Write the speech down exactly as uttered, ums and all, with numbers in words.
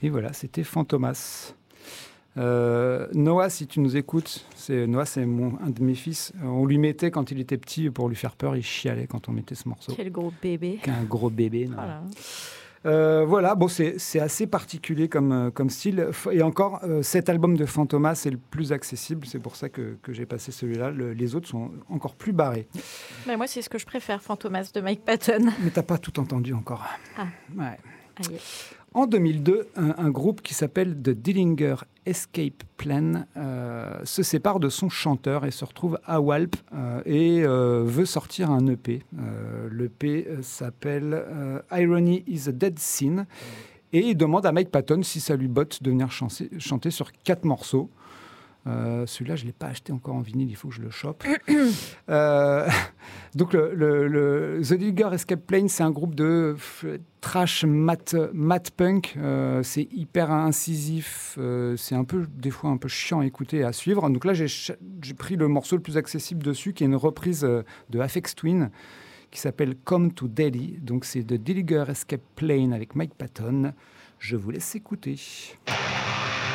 Et voilà, c'était Fantomas. Euh, Noah, si tu nous écoutes, c'est, Noah, c'est mon, un de mes fils. On lui mettait quand il était petit pour lui faire peur. Il chialait quand on mettait ce morceau. Quel gros bébé. Un gros bébé. Voilà. Euh, voilà, bon, c'est, c'est assez particulier comme, comme style. Et encore, euh, cet album de Fantomas est le plus accessible. C'est pour ça que, que j'ai passé celui-là. Le, les autres sont encore plus barrés. Mais moi, c'est ce que je préfère, Fantomas de Mike Patton. Mais t'as pas tout entendu encore. Ah. Ouais. Aïe. En deux mille deux, un, un groupe qui s'appelle The Dillinger Escape Plan euh, se sépare de son chanteur et se retrouve à Walp euh, et euh, veut sortir un E P. Euh, L'E P s'appelle euh, Irony is a Dead Sin et il demande à Mike Patton si ça lui botte de venir chanter, chanter sur quatre morceaux. Euh, celui-là, je ne l'ai pas acheté encore en vinyle, il faut que je le chope. euh, donc, le, le, le The Dillinger Escape Plane, c'est un groupe de f- trash mat, mat punk. Euh, c'est hyper incisif. Euh, c'est un peu, des fois, un peu chiant à écouter et à suivre. Donc là, j'ai, j'ai pris le morceau le plus accessible dessus, qui est une reprise de Aphex Twin, qui s'appelle Come to Delhi. Donc, c'est The Dillinger Escape Plane avec Mike Patton. Je vous laisse écouter.